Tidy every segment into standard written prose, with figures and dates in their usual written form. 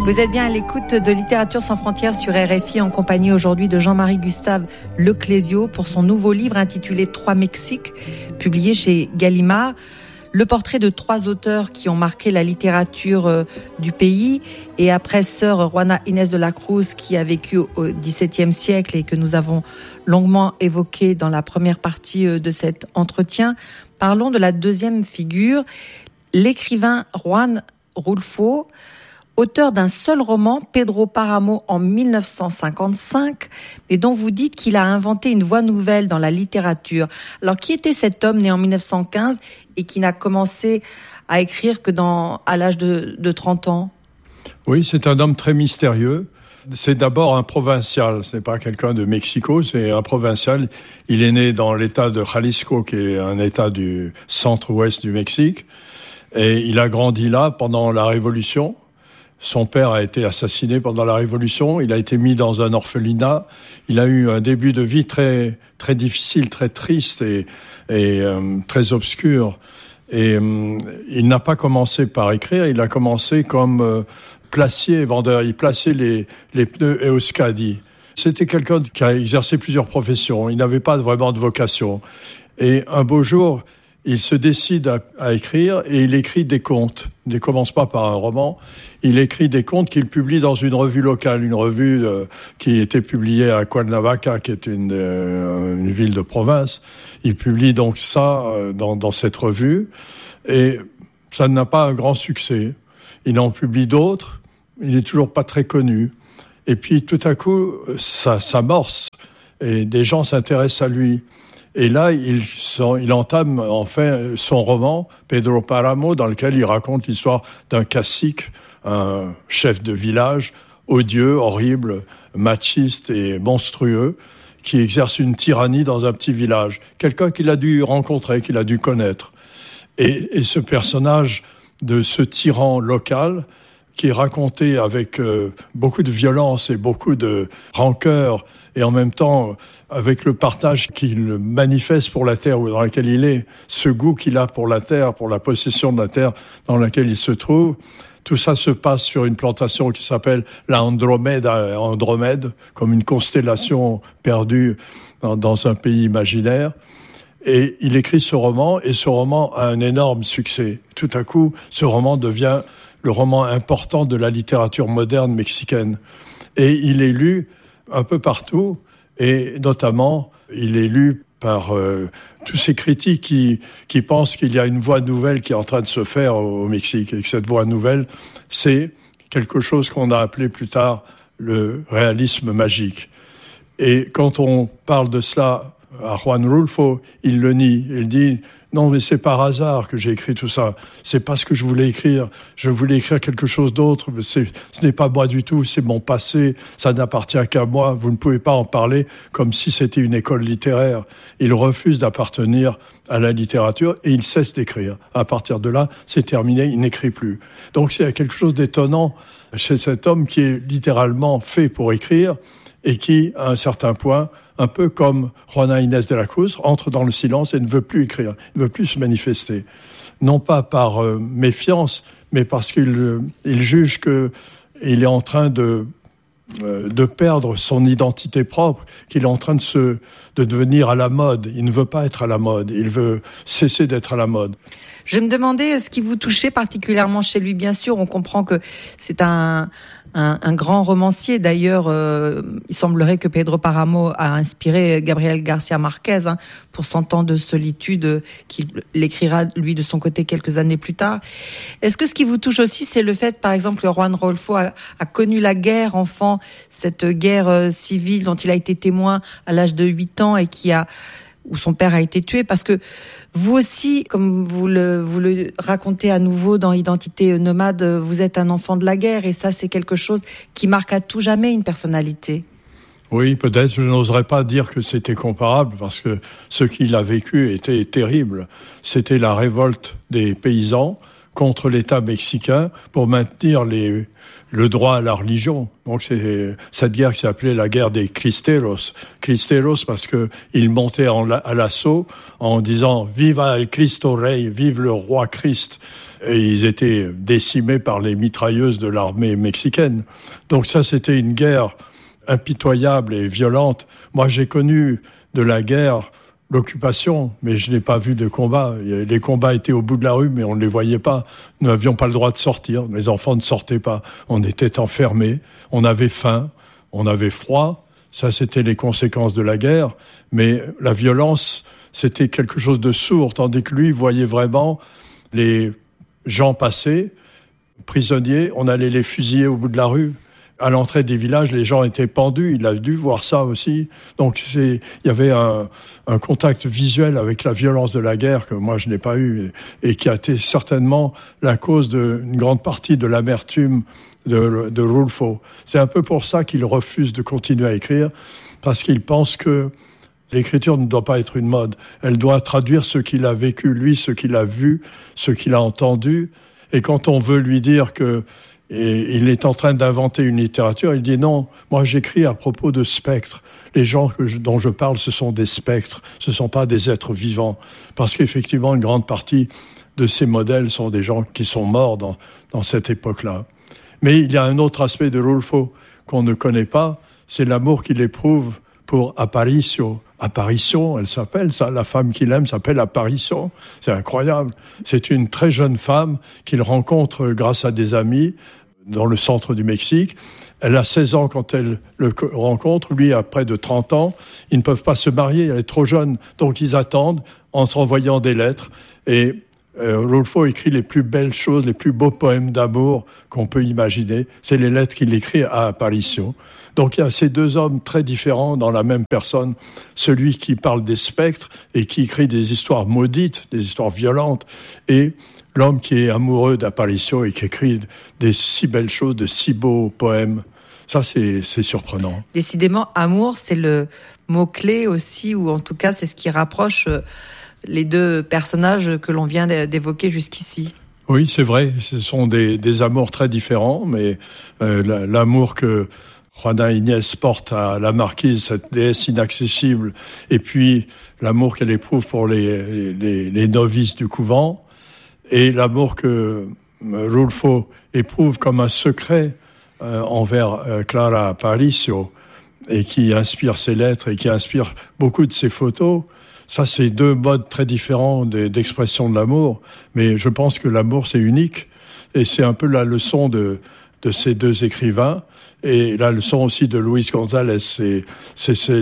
Vous êtes bien à l'écoute de Littérature sans frontières sur RFI en compagnie aujourd'hui de Jean-Marie Gustave Leclésio pour son nouveau livre intitulé 3 Mexiques, publié chez Gallimard. Le portrait de 3 auteurs qui ont marqué la littérature du pays et après sœur Juana Inés de la Cruz qui a vécu au XVIIe siècle et que nous avons longuement évoqué dans la première partie de cet entretien. Parlons de la deuxième figure, l'écrivain Juan Rulfo, auteur d'un seul roman, Pedro Páramo, en 1955, mais dont vous dites qu'il a inventé une voie nouvelle dans la littérature. Alors, qui était cet homme né en 1915 et qui n'a commencé à écrire que à l'âge de 30 ans ? Oui, c'est un homme très mystérieux. C'est d'abord un provincial, c'est pas quelqu'un de Mexico, c'est un provincial. Il est né dans l'état de Jalisco, qui est un état du centre-ouest du Mexique, et il a grandi là pendant la Révolution. Son père a été assassiné pendant la Révolution, il a été mis dans un orphelinat, il a eu un début de vie très, très difficile, très triste et très obscur. Et il n'a pas commencé par écrire, il a commencé comme placier, vendeur. Il plaçait les pneus Euskadi. C'était quelqu'un qui a exercé plusieurs professions, il n'avait pas vraiment de vocation. Et un beau jour, il se décide à écrire et il écrit des contes. Il ne commence pas par un roman. Il écrit des contes qu'il publie dans une revue locale, une revue qui était publiée à Cuernavaca, qui est une ville de province. Il publie donc ça dans cette revue et ça n'a pas un grand succès. Il en publie d'autres, il n'est toujours pas très connu. Et puis tout à coup, ça s'amorce et des gens s'intéressent à lui. Et là, il entame enfin son roman, Pedro Páramo, dans lequel il raconte l'histoire d'un cacique, un chef de village, odieux, horrible, machiste et monstrueux, qui exerce une tyrannie dans un petit village. Quelqu'un qu'il a dû rencontrer, qu'il a dû connaître. Et ce personnage de ce tyran local, qui est raconté avec beaucoup de violence et beaucoup de rancœur, et en même temps avec le partage qu'il manifeste pour la terre dans laquelle il est, ce goût qu'il a pour la terre, pour la possession de la terre dans laquelle il se trouve. Tout ça se passe sur une plantation qui s'appelle la Andromède, comme une constellation perdue dans un pays imaginaire. Et il écrit ce roman, et ce roman a un énorme succès. Tout à coup, ce roman devient le roman important de la littérature moderne mexicaine. Et il est lu un peu partout, et notamment, il est lu par tous ces critiques qui pensent qu'il y a une voie nouvelle qui est en train de se faire au Mexique, et que cette voie nouvelle, c'est quelque chose qu'on a appelé plus tard le réalisme magique. Et quand on parle de cela à Juan Rulfo, il le nie. Il dit « Non, mais c'est par hasard que j'ai écrit tout ça. C'est pas ce que je voulais écrire. Je voulais écrire quelque chose d'autre. Mais ce n'est pas moi du tout. C'est mon passé. Ça n'appartient qu'à moi. Vous ne pouvez pas en parler comme si c'était une école littéraire. » Il refuse d'appartenir à la littérature et il cesse d'écrire. À partir de là, c'est terminé. Il n'écrit plus. Donc, il y a quelque chose d'étonnant chez cet homme qui est littéralement fait pour écrire et qui, à un certain point, un peu comme Juana Inés de la Cruz, entre dans le silence et ne veut plus écrire, ne veut plus se manifester. Non pas par méfiance, mais parce qu'il juge qu'il est en train de perdre son identité propre, qu'il est en train de devenir à la mode. Il ne veut pas être à la mode, il veut cesser d'être à la mode. Je me demandais ce qui vous touchait particulièrement chez lui. Bien sûr, on comprend que c'est un grand romancier. D'ailleurs, il semblerait que Pedro Páramo a inspiré Gabriel García Márquez pour 100 ans de solitude, qu'il écrira lui de son côté quelques années plus tard. Est-ce que ce qui vous touche aussi, c'est le fait, par exemple, que Juan Rulfo a connu la guerre enfant, cette guerre civile dont il a été témoin à l'âge de 8 ans et où son père a été tué, parce que vous aussi, comme vous le racontez à nouveau dans Identité nomade, vous êtes un enfant de la guerre, et ça, c'est quelque chose qui marque à tout jamais une personnalité. Oui, peut-être, je n'oserais pas dire que c'était comparable, parce que ce qu'il a vécu était terrible. C'était la révolte des paysans contre l'État mexicain pour maintenir le droit à la religion. Donc c'est cette guerre qui s'appelait la guerre des Cristeros. Cristeros parce que ils montaient à l'assaut en disant Viva el Cristo Rey, vive le roi Christ. Et ils étaient décimés par les mitrailleuses de l'armée mexicaine. Donc ça, c'était une guerre impitoyable et violente. Moi, j'ai connu de la guerre l'occupation, mais je n'ai pas vu de combat. Les combats étaient au bout de la rue, mais on ne les voyait pas. Nous n'avions pas le droit de sortir. Les enfants ne sortaient pas. On était enfermés. On avait faim. On avait froid. Ça, c'était les conséquences de la guerre. Mais la violence, c'était quelque chose de sourd, tandis que lui voyait vraiment les gens passer, prisonniers, on allait les fusiller au bout de la rue. À l'entrée des villages, les gens étaient pendus, il a dû voir ça aussi. Donc il y avait un contact visuel avec la violence de la guerre que moi je n'ai pas eu et qui a été certainement la cause d'une grande partie de l'amertume de Rulfo. C'est un peu pour ça qu'il refuse de continuer à écrire, parce qu'il pense que l'écriture ne doit pas être une mode. Elle doit traduire ce qu'il a vécu, lui, ce qu'il a vu, ce qu'il a entendu. Et quand on veut lui dire que il est en train d'inventer une littérature, il dit non, moi j'écris à propos de spectres. Les gens dont je parle, ce sont des spectres, ce ne sont pas des êtres vivants. Parce qu'effectivement, une grande partie de ces modèles sont des gens qui sont morts dans cette époque-là. Mais il y a un autre aspect de Rulfo qu'on ne connaît pas, c'est l'amour qu'il éprouve pour Aparicio. Aparicio, elle s'appelle, ça, la femme qu'il aime s'appelle Aparicio. C'est incroyable. C'est une très jeune femme qu'il rencontre grâce à des amis dans le centre du Mexique. Elle a 16 ans quand elle le rencontre. Lui a près de 30 ans. Ils ne peuvent pas se marier, elle est trop jeune. Donc ils attendent en s'envoyant des lettres. Et Rulfo écrit les plus belles choses, les plus beaux poèmes d'amour qu'on peut imaginer. C'est les lettres qu'il écrit à Aparicio. Donc il y a ces deux hommes très différents dans la même personne. Celui qui parle des spectres et qui écrit des histoires maudites, des histoires violentes, et l'homme qui est amoureux d'Aparicio et qui écrit des si belles choses, de si beaux poèmes. Ça, c'est surprenant. Décidément, amour, c'est le mot-clé aussi, ou en tout cas, c'est ce qui rapproche les deux personnages que l'on vient d'évoquer jusqu'ici. Oui, c'est vrai. Ce sont des amours très différents, mais l'amour que Juana Inés porte à la marquise, cette déesse inaccessible, et puis l'amour qu'elle éprouve pour les novices du couvent, et l'amour que Rulfo éprouve comme un secret envers Clara Aparicio, et qui inspire ses lettres et qui inspire beaucoup de ses photos. Ça, c'est deux modes très différents d'expression de l'amour, mais je pense que l'amour, c'est unique, et c'est un peu la leçon de ces deux écrivains, et la leçon aussi de Luis González. C'est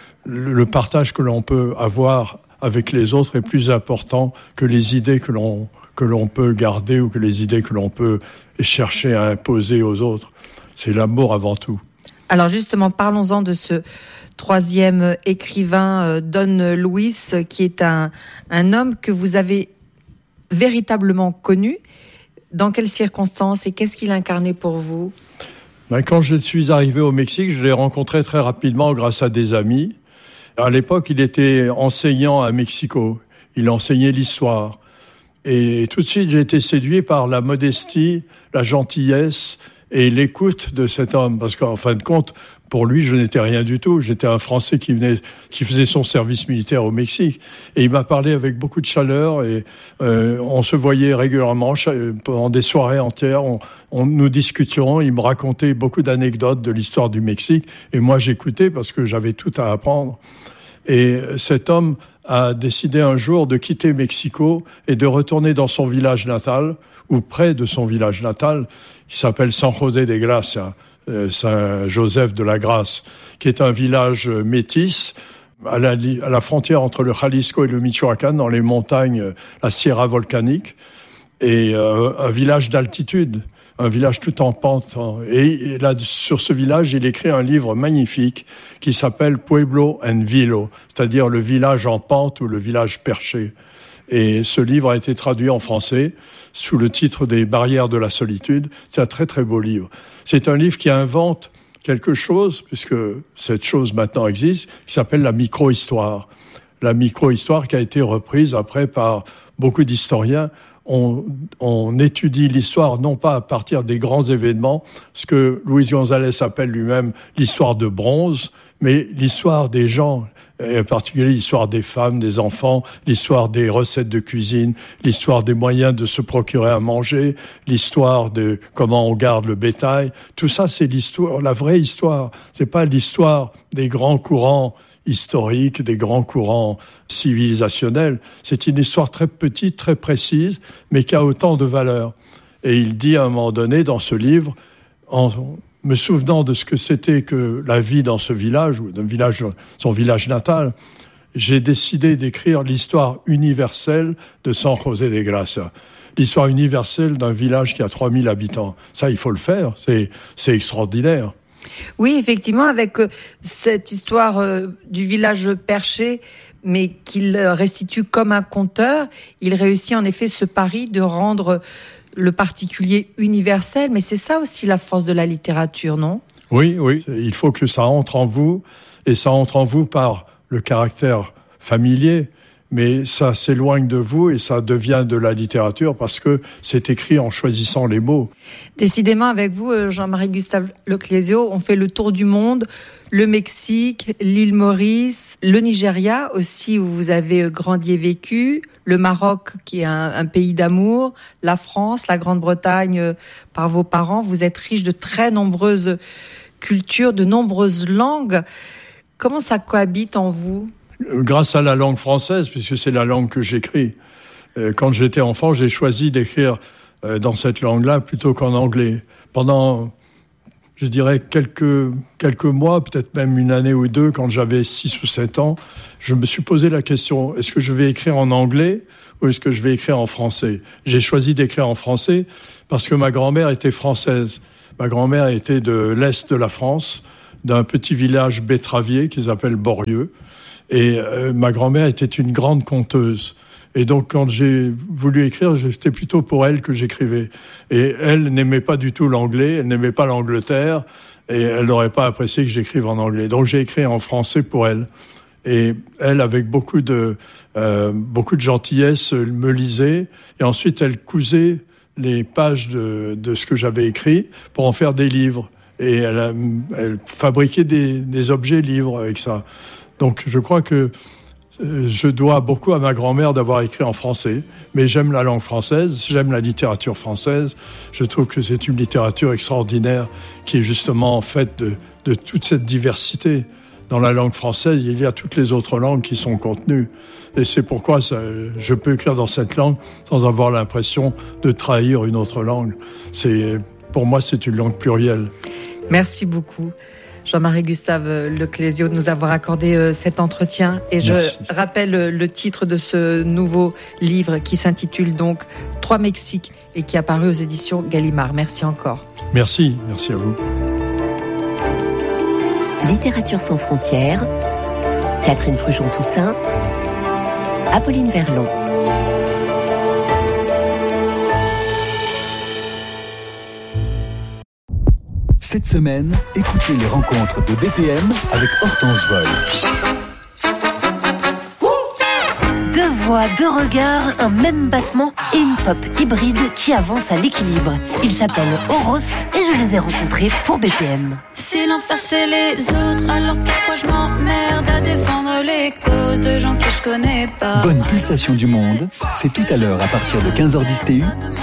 le partage que l'on peut avoir avec les autres est plus important que les idées que l'on peut garder ou que les idées que l'on peut chercher à imposer aux autres. C'est l'amour avant tout. Alors justement, parlons-en de ce troisième écrivain, Don Luis, qui est un homme que vous avez véritablement connu. Dans quelles circonstances et qu'est-ce qu'il incarnait pour vous ? Quand je suis arrivé au Mexique, je l'ai rencontré très rapidement grâce à des amis. À l'époque, il était enseignant à Mexico. Il enseignait l'histoire. Et tout de suite, j'ai été séduit par la modestie, la gentillesse et l'écoute de cet homme. Parce qu'en fin de compte, pour lui, je n'étais rien du tout. J'étais un Français qui faisait son service militaire au Mexique. Et il m'a parlé avec beaucoup de chaleur et on se voyait régulièrement pendant des soirées entières. Nous discutions, il me racontait beaucoup d'anecdotes de l'histoire du Mexique. Et moi, j'écoutais parce que j'avais tout à apprendre. Et cet homme a décidé un jour de quitter Mexico et de retourner dans son village natal, ou près de son village natal, qui s'appelle San José de Gracia. Saint-Joseph de la Grâce, qui est un village métis à la frontière entre le Jalisco et le Michoacán, dans les montagnes, la Sierra volcanique, et un village d'altitude, un village tout en pente. Et là, sur ce village, il écrit un livre magnifique qui s'appelle Pueblo en Vilo, c'est-à-dire le village en pente ou le village perché. Et ce livre a été traduit en français sous le titre des Barrières de la solitude. C'est un très très beau livre. C'est un livre qui invente quelque chose, puisque cette chose maintenant existe, qui s'appelle la micro-histoire. La micro-histoire qui a été reprise après par beaucoup d'historiens on étudie l'histoire non pas à partir des grands événements, ce que Luis González appelle lui-même l'histoire de bronze, mais l'histoire des gens, et en particulier l'histoire des femmes, des enfants, l'histoire des recettes de cuisine, l'histoire des moyens de se procurer à manger, l'histoire de comment on garde le bétail. Tout ça, c'est l'histoire, la vraie histoire. C'est pas l'histoire des grands courants historiques, des grands courants civilisationnels. C'est une histoire très petite, très précise, mais qui a autant de valeur. Et il dit à un moment donné dans ce livre, en me souvenant de ce que c'était que la vie dans ce village, ou d'un village, son village natal, j'ai décidé d'écrire l'histoire universelle de San José de Gracia. L'histoire universelle d'un village qui a 3000 habitants. Ça, il faut le faire. C'est extraordinaire. Oui, effectivement, avec cette histoire du village perché, mais qu'il restitue comme un conteur, il réussit en effet ce pari de rendre le particulier universel. Mais c'est ça aussi la force de la littérature, non ? Oui. Il faut que ça entre en vous, et ça entre en vous par le caractère familier, mais ça s'éloigne de vous et ça devient de la littérature parce que c'est écrit en choisissant les mots. Décidément, avec vous, Jean-Marie Gustave Leclésio, on fait le tour du monde, le Mexique, l'île Maurice, le Nigeria aussi où vous avez grandi et vécu, le Maroc qui est un pays d'amour, la France, la Grande-Bretagne par vos parents. Vous êtes riche de très nombreuses cultures, de nombreuses langues. Comment ça cohabite en vous ? Grâce à la langue française, puisque c'est la langue que j'écris. Quand j'étais enfant, j'ai choisi d'écrire dans cette langue-là plutôt qu'en anglais. Pendant, je dirais, quelques mois, peut-être même une année ou deux, quand j'avais 6 ou 7 ans, je me suis posé la question, est-ce que je vais écrire en anglais ou est-ce que je vais écrire en français ? J'ai choisi d'écrire en français parce que ma grand-mère était française. Ma grand-mère était de l'Est de la France, d'un petit village betteravier qu'ils appellent Borieux. Et ma grand-mère était une grande conteuse. Et donc, quand j'ai voulu écrire, c'était plutôt pour elle que j'écrivais. Et elle n'aimait pas du tout l'anglais, elle n'aimait pas l'Angleterre, et elle n'aurait pas apprécié que j'écrive en anglais. Donc, j'ai écrit en français pour elle. Et elle, avec beaucoup de gentillesse, me lisait. Et ensuite, elle cousait les pages de ce que j'avais écrit pour en faire des livres. Et elle fabriquait des objets livres avec ça. Donc, je crois que je dois beaucoup à ma grand-mère d'avoir écrit en français. Mais j'aime la langue française, j'aime la littérature française. Je trouve que c'est une littérature extraordinaire qui est justement faite de toute cette diversité. Dans la langue française, il y a toutes les autres langues qui sont contenues. Et c'est pourquoi je peux écrire dans cette langue sans avoir l'impression de trahir une autre langue. Pour moi, c'est une langue plurielle. Merci beaucoup. Jean-Marie Gustave Leclésio de nous avoir accordé cet entretien. Et Merci. Je rappelle le titre de ce nouveau livre qui s'intitule donc « 3 Mexiques » et qui est apparu aux éditions Gallimard. Merci encore. Merci à vous. Littérature sans frontières, Catherine Fruchon-Toussaint, Apolline Verlon. Cette semaine, écoutez les rencontres de BPM avec Hortense Vol. 2 voix, 2 regards, un même battement et une pop hybride qui avance à l'équilibre. Ils s'appellent Horos et je les ai rencontrés pour BPM. Si l'enfer c'est les autres, alors pourquoi je m'emmerde à défendre les causes de gens que je connais pas? Bonne pulsation du monde, c'est tout à l'heure à partir de 15h10 TU